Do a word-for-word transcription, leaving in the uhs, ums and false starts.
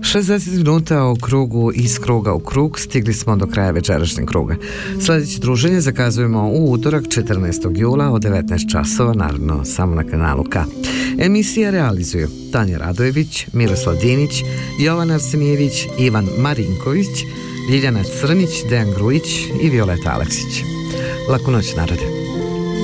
šezdeset minuta u krugu, iz kruga u krug, stigli smo do kraja večerašnjeg kruga. Sljedeće druženje zakazujemo u utorak četrnaestog jula od devetnaest časova, naravno samo na kanalu K. Emisija realizuju Tanja Radojević, Miroslav Dinić, Jovan Arsenijević, Ivan Marinković, Ljiljana Crnić, Dejan Grujić i Violeta Aleksić. Laku noć, narode.